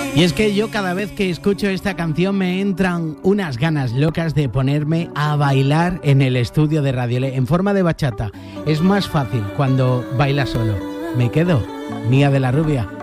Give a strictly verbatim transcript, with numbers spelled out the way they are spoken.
Y es que yo cada vez que escucho esta canción me entran unas ganas locas de ponerme a bailar en el estudio de Radiolé en forma de bachata. Es más fácil cuando baila solo. Me quedo, Mía de la Rubia.